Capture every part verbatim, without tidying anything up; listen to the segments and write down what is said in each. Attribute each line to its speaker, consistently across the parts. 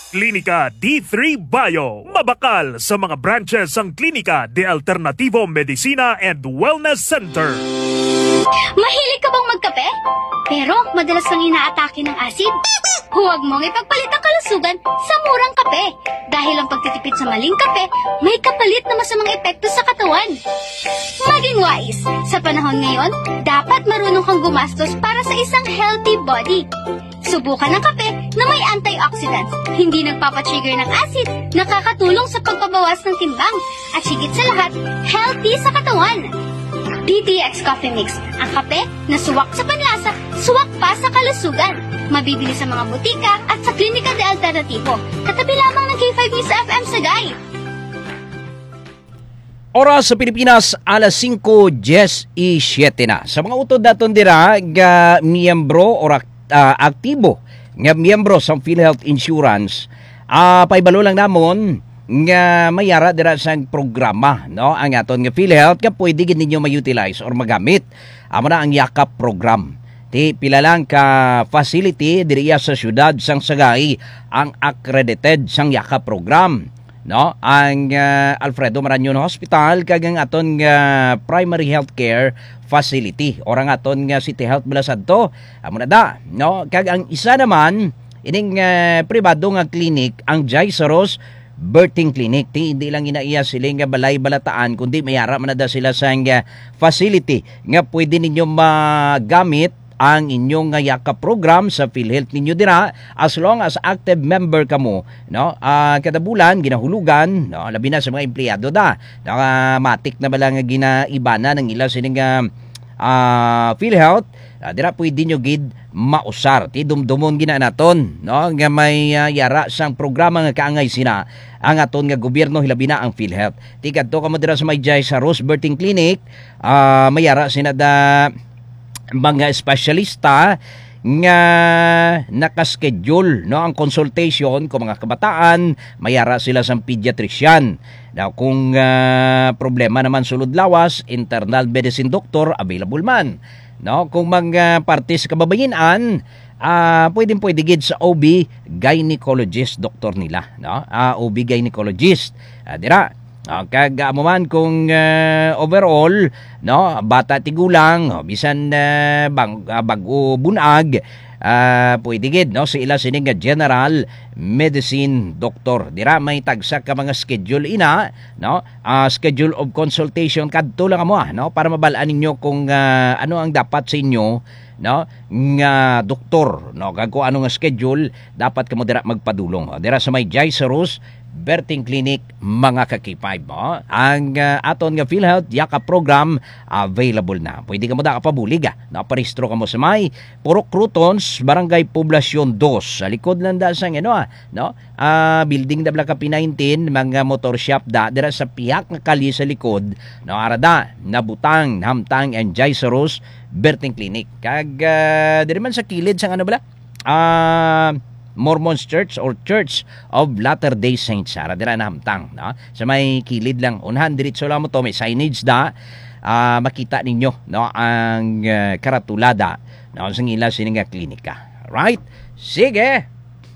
Speaker 1: Klinika D three Bio. Mabakal sa mga branches ang Klinika de Alternativo Medicina and Wellness Center.
Speaker 2: Mahilig ka bang magkape? Pero madalas kang inaatake ng asid? Huwag mong ipagpalit ang kalusugan sa murang kape. Dahil ang pagtitipid sa maling kape, may kapalit na masamang epekto sa katawan. Maging wise. Sa panahon ngayon, dapat marunong kang gumastos para sa isang healthy body. Subukan ng kape na may antioxidants, hindi nagpapatrigger ng acid, nakakatulong sa pagpabawas ng timbang, at higit sa lahat, healthy sa katawan. D T X Coffee Mix, ang kape na suwak sa panlasa, suwak pa sa kalusugan. Mabibili sa mga butika at sa Klinika de Alternativo. Katabi lamang ng K five News F M Sagay.
Speaker 3: Oras sa Pilipinas, alas singko y siyete na. Sa mga utod naton dira, nga miyembro o uh, aktibo nga miyembro sa PhilHealth Insurance, uh, paibalo lang namon nga mayara dira sang programa, no? Ang aton nga PhilHealth nga pwede gid ninyo ma-utilize or magamit. Amo na ang Yakap program. Ti pila lang ka facility diri sa syudad sang Sagay ang accredited sang Yakap program, no? Ang uh, Alfredo Marañon Hospital kag ang aton nga primary health care facility or ang aton nga City Health Balasadto. Amo na da, no? Kag ang isa naman ining uh, pribado nga clinic ang Jaisaros Birthing Clinic. Ti hindi lang inaiya sila nga balay balataan kundi mayara man na da sila sa nga facility nga pwede ninyo magamit ang inyong nga Yakap program sa PhilHealth ninyo dira as long as active member kamo, no? Uh, kada bulan ginahulugan, no? Labi na sa mga empleyado da. Uh, matik na bala nga ginaibana ng ila sining nga uh, PhilHealth. Uh, dira pwede nyo gid mausar. Ti dumdumon gina naton, no? Nga may uh, yara sang programa nga kaangay sina ang aton nga gobyerno hilabi na ang PhilHealth. Ti kadto kamo dira sa may Jaisaros Birthing Clinic, uh, may yara sina da mga espesyalista nga nakaschedule, no, ang consultation kung mga kabataan, mayara sila sa pediatrician. Now, kung uh, problema naman sulod lawas, internal medicine doctor available man. No, kung mga parties kababayinan, uh, pwedeng pwede gid sa O B gynecologist doctor nila, no? Uh, O B gynecologist. Uh, dira Uh, kag amo man kung uh, overall, no, bata tigulang, oh, bisan uh, bang, uh, bago bunag, uh, pwede gid, no, sa ila sining general medicine doctor. Dira may tagsa ka mga schedule ina, no, uh, schedule of consultation kadto lang amo, ah, no, para mabalaan ninyo kung uh, ano ang dapat sa inyo, no, nga doktor, no, kag kung ano nga schedule dapat kamo dira magpadulong. O, dira sa may Jaisaros Birthing Clinic, mga ka-K five mo. Ang uh, aton nga PhilHealth Yakap program available na. Pwede ka mo da kapabulig, ah. Naparehistro ka mo sa may Purok Crutons, Barangay Poblacion two. Sa likod lang da sa ano, ah, no? Uh, building da P nineteen, mga motor shop da dira sa piyak nga kali sa likod, no, arada nabutang Hamtang and Jaisaros Birthing Clinic. Kag uh, diri man sa kilid sang ano bala? Ah, uh, Mormons Church or Church of Latter-day Saints. Ara dira na Hamtang, no? Sa may kilid lang, unhan diretso lang mo to, may signage da, uh, makita ninyo, no, ang uh, karatulada, no, sa ila sining klinika. Right? Sige.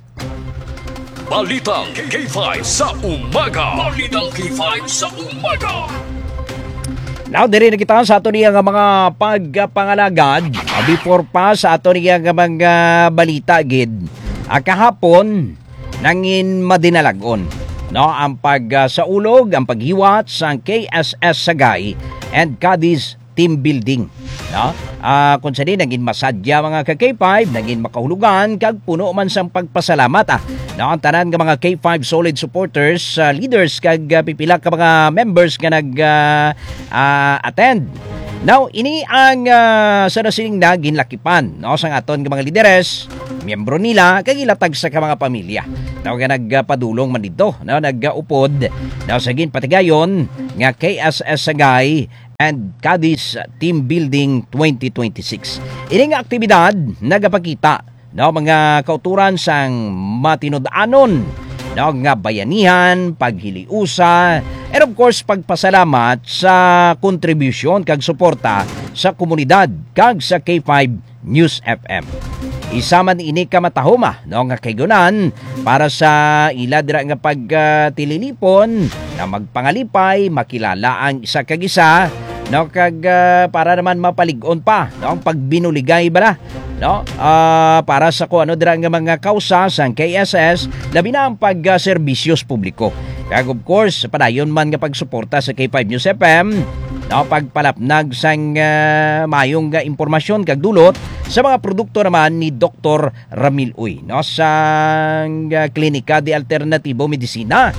Speaker 4: Balitang K five sa umaga. Balitang K five sa umaga.
Speaker 3: Now, diri na kita sa ato niya nga mga pagpangalagad. Uh, before pa sa ato niya nga mga balita, gid. Uh, kahapon, nangin madinalagon, no, ang pag uh, sa ulog, ang paghiwat sa K S S Sagay and Cadiz team building, no? Uh, kung sa din, naging masadya mga ka-K five, naging makahulugan, kag puno man sang pagpasalamat, ah. No, ang tanan ng mga K five solid supporters, uh, leaders, kag uh, pipila ka mga members nga nag-attend. Uh, uh, Now, ini ang uh, sa nasiling na ginlakipan, no, sang aton nga mga lideres, miyembro nila, kag ilatag sa ka mga pamilya. Now, nga nagpadulong man dito, no, nagupod, no, sa ginpatigayon nga K S S Sagay and Cadiz Team Building twenty twenty-six. Ini nga aktibidad nagapakita, no, mga kauturan sang matinud-anon, no, nga bayanihan, paghiliusa, and of course pagpasalamat sa kontribusyon kag suporta sa komunidad kag sa K five News F M. Isa man ini ka matahoma no nga kaygunan para sa ila dira nga pagtililipon na magpangalipay makilala ang isa kag isa no kag uh, para naman mapalig-on pa no ang pagbinuligay bala no uh, para sa ko ano dira nga mga kausa sa K S S labi na ang pagserbisyos publiko kag of course padayon man nga pagsuporta sa K five News F M no pagpalapnag sang uh, mayong uh, impormasyon kag dulot sa mga produkto naman ni Doktor Ramil Uy no sa uh, Klinika de Alternativo Medicina.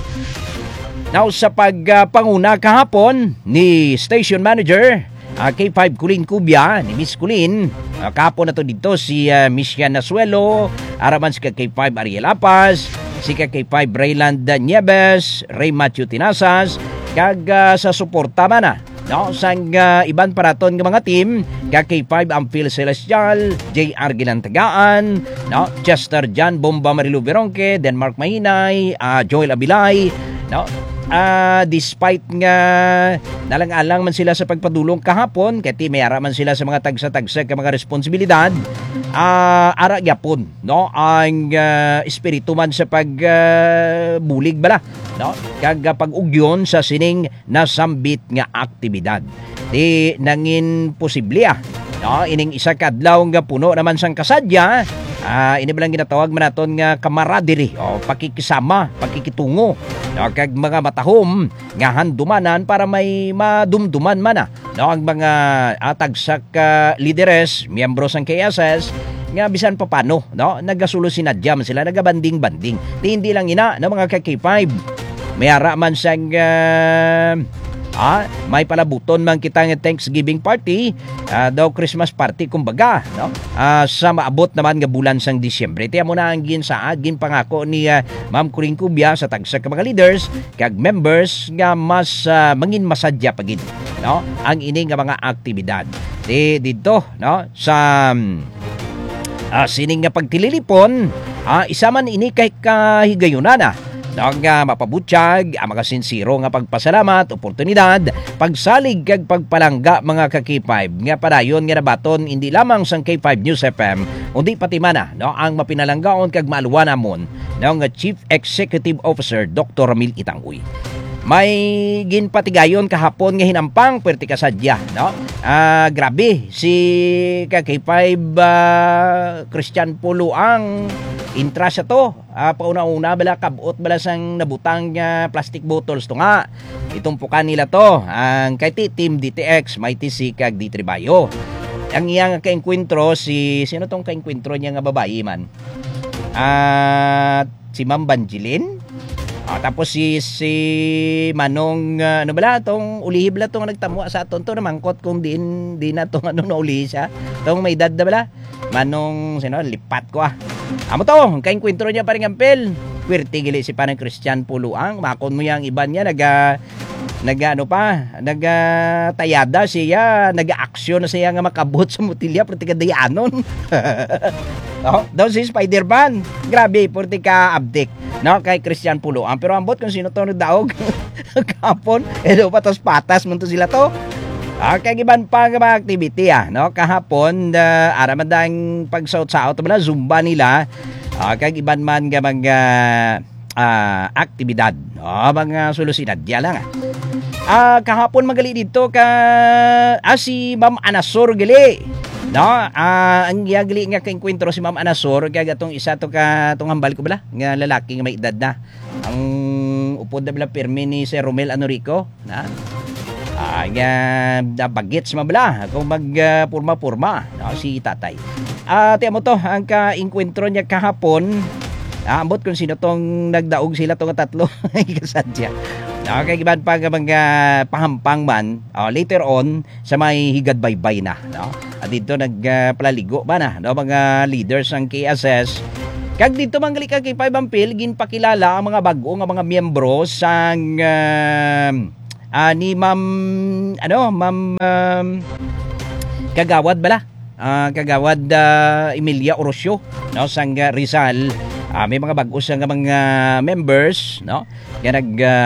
Speaker 3: Now sa pagpanguna uh, kahapon ni Station Manager uh, K five Kulin Cubia ni Miss Kulin uh, kahapon na to dito si uh, Miss Yan Nasuelo, araman si K five Ariel Apas, si K five Rayland Nieves, Ray Matthew Tinasas kag uh, sa suporta man na no sang uh, iban paraton ng mga team K five Ampil Celestial, J R Gilantagaan, no Chester Jan Bomba Marilu Veronque, Denmark Mahinay, uh, Joel Abilay, no Uh, despite nga nalang-alang man sila sa pagpadulong kahapon kati mayara man sila sa mga tagsa-tagsa ka mga responsibilidad uh, ara gyapon no ang uh, espiritu man sa pagbulig uh, bala no kag pag-ugyon sa sining nasambit nga aktibidad di nangin posible ah no ining isa kadlaw nga puno naman sang kasadya. Ah, uh, ini bilang ginatawag man naton nga camaraderie o pakikisama, pakikitungo. No, kag mga matahom nga handumanan para may madumduman man na. No, ang mga atagsak uh, lideres, miyembro sang K S S nga bisan pa paano, no, nagasulusinadya man sila, nagabanding-banding. Di hindi lang ina no mga K five. Mayara man sang uh, Ah, may palabuton man kita nga Thanksgiving party, uh, daw Christmas party kumbaga, no? Uh, sa maabot naman nga bulan sang Disyembre. Tiya mo na ang ginsaad, ginpangako ni uh, Ma'am Kuring Cubia sa tagsa ka mga leaders kag members nga mas uh, mangin masadya pagid, no? Ang ini nga mga aktibidad. Di dito, no? Sa uh, sining nga pagtililipon, uh, isa man ini kay kahigayunan na. Nang uh, mapabutyag ang mga sinsiro nga pagpasalamat, oportunidad, pagsalig kag pagpalangga mga ka K five nga padayon nga nabaton hindi lamang sang K five News F M undi pati mana no ang mapinalanggaon kag maaluwan namon no nga Chief Executive Officer Doctor Ramil Itanguy. May ginpatigayon kahapon nga hinampang perti kasadya no. Ah, grabe si K five uh, Christian Polo ang intra sa to. Uh, pauna-una bala kabot bala sang nabutang uh, plastic bottles to nga. Itumpukan nila to ang kay Team D T X, Mighty C kag D three Bayo. Ang iyang kaengkwentro si sino tong kaengkwentro niya nga babae man. At uh, si Ma'am Banjilin. Uh, tapos si si Manong uh, ano bala tong ulihib la tong nagtamo sa aton to namangkot kung din di na tong ano nauli siya. Tong may edad na bala. Manong sino lipat ko ah. Amo to, kaing kwentro niya pa rin ampel. Puwerte gili si Panang Christian Puluang. Makon mo yang iban niya, naga, naga ano pa, naga tayada siya, naga-aksyon na siya nga makabot sa mutilya, puwerte ka dayanon. No? Daw si Spider-Man. Grabe, puwerte ka abdik. No, kay Christian Puluang. Pero ambot kung sino to nagdaog kapon, eh do patas-patas mo to sila to. Ah, kaya iban pa nga mga activity ah, no? Kahapon, uh, araman dahing pag-saut-saut na zumba nila, ah, kaya iban man nga mga uh, aktibidad, no? Mga solusinad, diya lang ah. Ah, kahapon magali dito ka, ah, si Ma'am Anasor gali, no? Ah, ang gali nga kainkwentro si Ma'am Anasor, kaya gatong isa to ka, tong hambal ko bala, nga lalaki nga may edad na. Ang upod na bala pirmi ni Sir Romel Anorico, na? Ah, nga bagets mabala kung magpurma-purma uh, no, si tatay. Ah, uh, tiyan mo to ang ka-inkwentro niya kahapon. Ah, ambot kung sino tong nagdaog sila tong tatlo kasadya. No, kay giban pa nga mga pahampang man uh, later on sa may higad baybay na, no. At dito nagpalaligo uh, ba na no, mga leaders ng K S S. Kag dito manggali ka kay Five Ampil ginpakilala ang mga bag-o nga mga miyembro sang uh, Uh, ni Ma'am ano Ma'am um, Kagawad bala uh, Kagawad uh, Emilia Orosio no sang uh, Rizal uh, may mga bag-o sa mga members no nga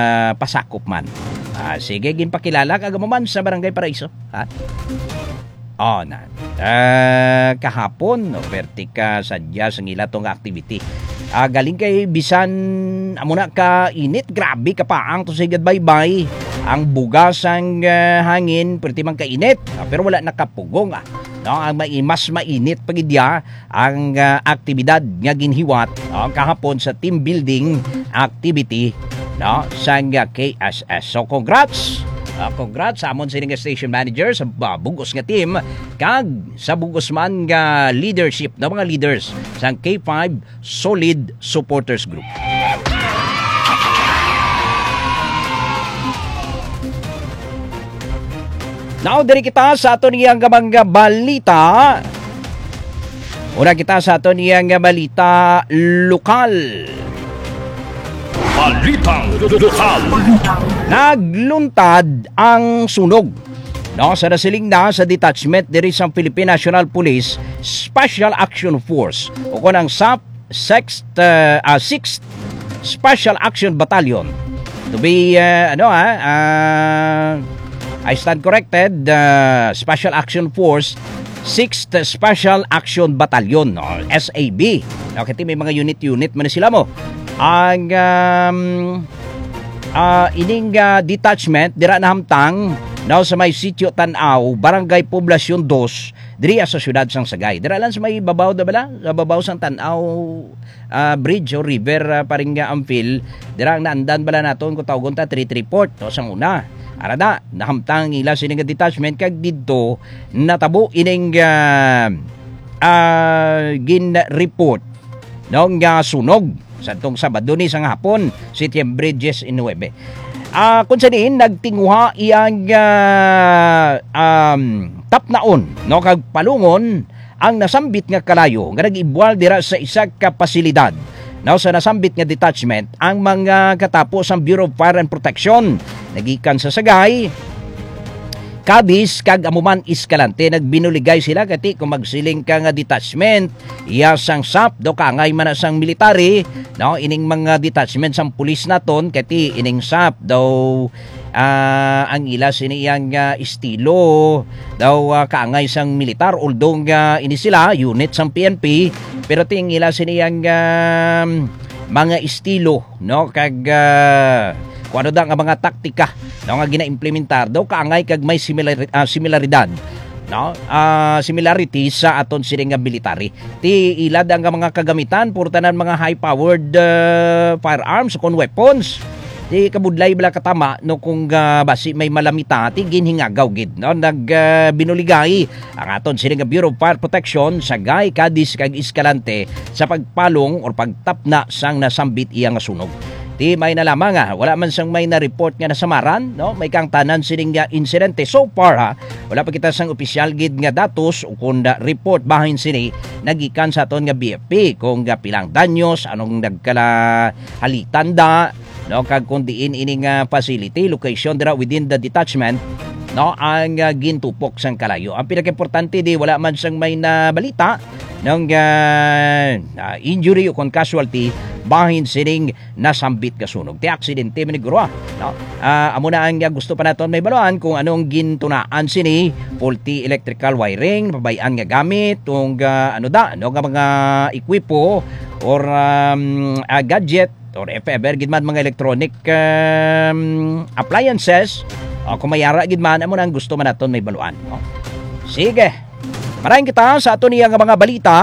Speaker 3: nagpasakop uh, man uh, sige ginpakilala kag mo man sa Barangay Paraiso ha Oh, na. Uh, kahapon, no, vertika sadya sa ngila tong activity. Uh, galing kay bisan amo na ka init, grabe ka paang to sigad bye-bye. Ang bugas ang uh, hangin, pretty man kainit, uh, pero wala nakapugong ah. No, ang mai mas mainit pagidya ang uh, aktibidad nga ginhiwat uh, kahapon sa team building activity no sa uh, K S S. So congrats. Uh, congrats sa amon sining station manager sa uh, bugos nga team kag sa bugos man nga leadership ng mga leaders sa K five Solid Supporters Group. Now, diri kita sa ato niyang gamang balita. Una kita sa ato niyang balita lokal.
Speaker 4: Balitang lokal.
Speaker 3: Nagluntad ang sunog. No, sa nasiling na sa detachment diri sa Philippine National Police Special Action Force o kunang S A P sixth, uh, uh, sixth Special Action Battalion. To be, uh, ano ha, uh, I stand corrected, uh, Special Action Force sixth Special Action Battalion, no, S A B. No, kasi may mga unit-unit man sila mo. Ang um, uh, ining uh, detachment dira na hamtang now sa may sitio Tanaw, Barangay Poblasyon two, diri sa syudad sang Sagay. Dira lang sa may babaw da bala, sa babaw sang Tanaw uh, bridge o river uh, paring uh, ampil. Dira ang naandan bala naton kung tawgon ta three three port to sang una. Arada, nahamtang ila sining detachment kag didto natabo ining uh, uh, gin report nong uh, sunog sa tong Sabado ni sang hapon, Setyembre nineteen. Ah, uh, kung sa diin nagtinguha iyang uh, um, tapnaon no kag palungon ang nasambit nga kalayo nga nag-ibwal dira sa isa ka pasilidad. Now, sa nasambit nga detachment ang mga katapos ang Bureau of Fire and Protection nagikan sa Sagay kabis kag amuman Escalante nagbinuligay sila kati kung magsiling ka nga detachment iya sang S A P do kangay man sang military no ining mga detachment sang pulis naton kati ining S A P daw uh, ang ila siniyang uh, estilo daw uh, kaangay sang militar although uh, ini sila unit sang P N P pero ting ila siniyang uh, mga estilo no kag uh, kung ano daw ang mga taktika no, nga gina-implementar daw kaangay kag may similar, uh, similaridad no uh, similarity sa aton sining nga military ti ilad ang mga kagamitan purtanan mga high powered uh, firearms kon weapons ti kabudlay bala katama no kung uh, basi may malamita ti ginhingagaw gid no nag uh, binuligay ang aton sining nga Bureau of Fire Protection Sagay, Cadiz kag Escalante sa pagpalong or pagtapna sang nasambit iya nga sunog. Ti may na lamang nga, wala man sang may na-report nga nasamaran, no? May kang tanan sining nga insidente. So far ha, wala pa kita sang opisyal gid nga datos o kung da report bahin sini nagikan sa aton nga B F P kung nga pilang danyos, anong nagkala halitan da, no? Kag kung diin ining uh, facility, location dira within the detachment, no? Ang uh, gintupok sang kalayo. Ang pinaka-importante di wala man sang may na balita ng uh, uh, injury o kon casualty bahin sining nasambit ka sunog. Ti aksidente maniguro no? Uh, amo na ang gusto pa naton may baluan kung anong gintunaan sini faulty electrical wiring, pabayaan nga gamit tung uh, ano da no nga mga ekwipo or um, uh, gadget or if ever gid man mga electronic um, appliances uh, kung mayara gid man amo na ang gusto man naton may baluan no? Sige, maraming kita sa ato niya nga mga balita.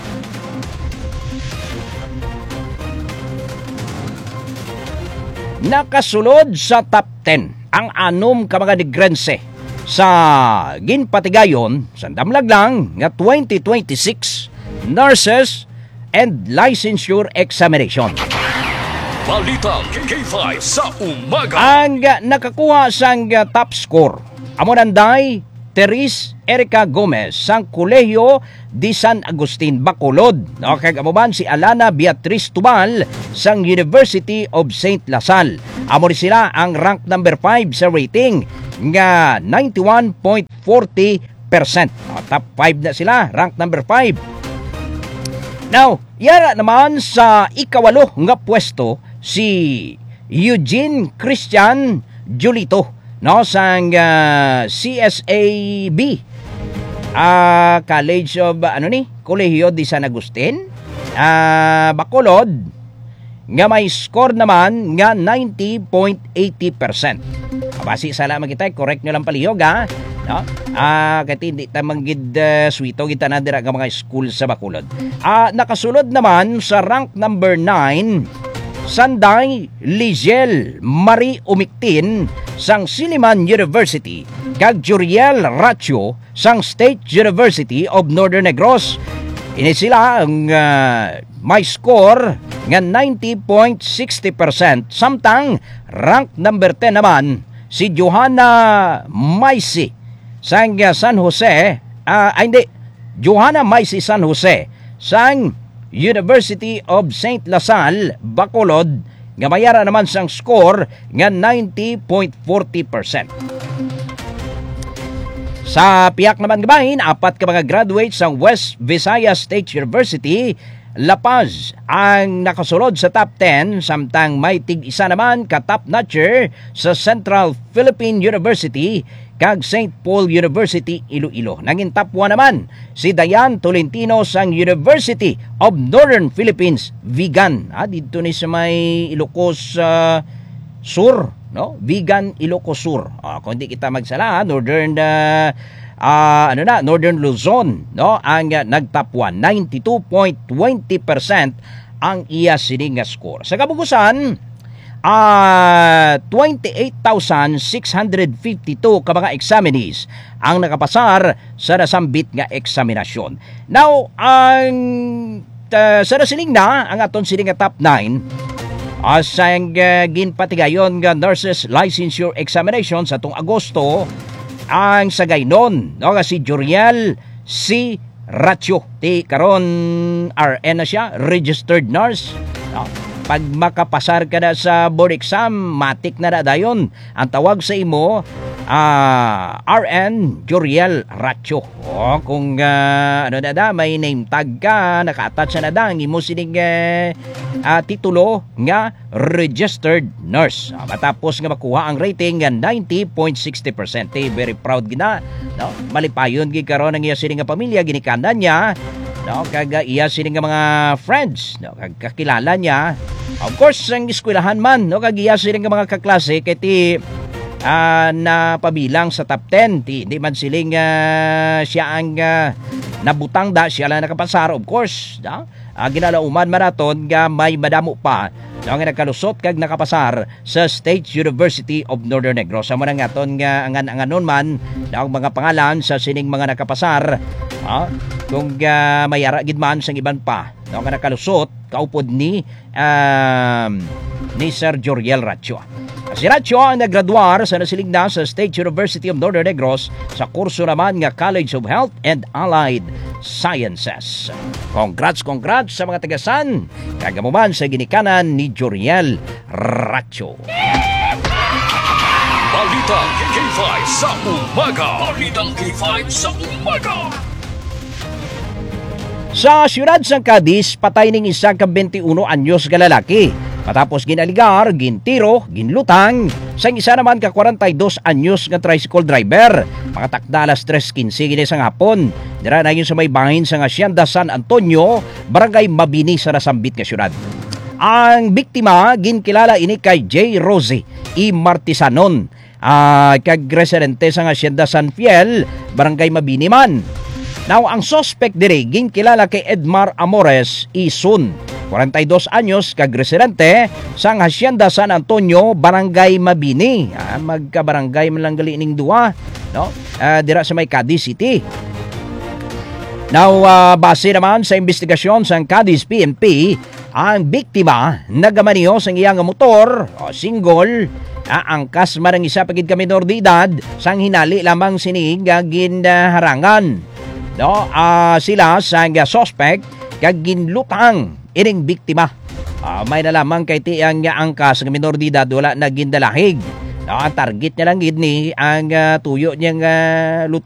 Speaker 3: Nakasulod sa top ten ang anom ka mga negrense sa ginpatigayon sa damlag lang nga twenty twenty-six Nurses and Licensure Examination.
Speaker 4: Balita K five sa umaga.
Speaker 3: Ang nakakuha sang top score amo nanday Teres Erica Gomez sang Kolehiyo di San Agustin, Bacolod. No, kag amuman si Alana Beatriz Tubal sang University of Saint Lasal. Amo ni sila ang rank number five sa rating nga ninety-one point four zero percent. No, top five na sila, rank number five. Now, yara naman sa ikawalo nga pwesto si Eugene Christian Julito no sang uh, C S A B ah, College of ano ni Kolehiyo di San Agustin, ah, Bacolod, nga may score naman nga ninety point eight zero percent. Basi sa lamang kita, correct nyo lang palihog ha. No? Ah, kaya hindi tamanggid uh, swito kita na dira nga mga school sa Bacolod. Ah, nakasulod naman sa rank number nine, Sanday Lizel Marie Umiktin sang Silliman University kag Juriel Ratio sang State University of Northern Negros. Ini sila ang uh, may score nga ninety point six zero percent. Samtang rank number ten naman si Johanna Maisi sang uh, San Jose, uh, ay hindi, Johanna Maisi San Jose sang University of Saint Lasal, Bacolod, nga mayara naman sang score nga ninety point four zero percent. Sa piyak naman gabahin, apat ka mga graduates sa West Visayas State University, La Paz ang nakasulod sa top ten, samtang may tig-isa naman ka top notcher sa Central Philippine University kag Saint Paul University, Iloilo. Naging top one naman si Dayan Tolentino sang University of Northern Philippines, Vigan. Ah, dito ni sa may Ilocos uh, Sur, no? Vigan, Ilocos Sur. Ah, kung di kita magsala, Northern uh, uh, ano na, Northern Luzon, no? Ang uh, nag-top one, ninety-two point two zero percent ang iya sining nga score. Sa kabugusan, uh, twenty-eight thousand six hundred fifty-two ka mga examinees ang nakapasar sa nasambit nga eksaminasyon. Now, ang uh, sa nasiling na, ang aton sining nga top nine, asang uh, ginpatigayon nga nurses licensure examination sa tong Agosto, ang sagaynon, no, nga si Juriel C. Ratio. Ti karon R N na siya, registered nurse. No? Pag makapasar ka na sa board exam, matik na na dayon. Ang tawag sa imo, uh, R N Juriel Ratio. O, kung uh, ano na da, may name tag ka, naka-attach na da, ang imo sining uh, uh, titulo nga registered nurse. Uh, matapos nga makuha ang rating nga ninety point six zero percent. Eh, very proud gina. No? Malipayon gid karon ang iya sining nga pamilya, ginikanan niya. No, kag iya sining nga mga friends, no, kag kakilala niya. Of course, ang eskwelahan man, no, kag iya sining nga mga kaklase kay ti uh, na pabilang sa top ten, ti hindi man siling uh, siya ang uh, nabutang da, siya lang nakapasar, of course, no? Uh, ginalauman maraton nga may madamo pa, no, nga nakalusot kag nakapasar sa State University of Northern Negros. Sa mga ngaton nga angan-anganon man, no, mga pangalan sa sining mga nakapasar, ha? Kung uh, mayara gid man sang iban pa, no, nga nakalusot kaupod ni um, ni Sir Juriel Ratio. Si Ratio ang nagraduar sa nasiling na sa State University of Northern Negros sa kurso naman nga College of Health and Allied Sciences. Congrats, congrats sa mga tagasan, kagamuman sa ginikanan ni Juriel Ratio.
Speaker 4: Balitang K K five sa umaga. Balitang K five sa umaga.
Speaker 3: Sa siyudad sang Cadiz, patay ning isa ka twenty-one anyos nga lalaki. Matapos ginaligar, gintiro, ginlutang, sang isa naman ka forty-two anyos nga tricycle driver. Makatakda alas tres quince gini sang hapon. Dira na yun sa may bahin sa Hacienda San Antonio, Barangay Mabini sa nasambit nga siyudad. Ang biktima, ginkilala ini kay J. Rosie E. Martisanon, uh, kag residente sa Hacienda San Fiel, Barangay Mabini man. Now, ang suspect dire ginkilala kay Edmar Amores Isun, forty-two anyos, kag residente sa Hacienda San Antonio, Barangay Mabini. Ah, magka-barangay man lang gali ning duwa, no? Ah, dira sa may Cadiz City. Now, uh, base naman sa investigasyon sa Cadiz P N P, ang biktima nagamaniho sa iyang motor, o single, ah, angkas marang isa pagid ka minor de edad, sang hinali lamang sinig ginaharangan. No, uh, sila sa uh, suspect kag ginlutang ining biktima. Uh, may nalamang kay ti ang uh, angkas ng minor de edad wala na gindalahig. No, ang target niya lang gid ni ang uh, tuyo niyang uh, lutang.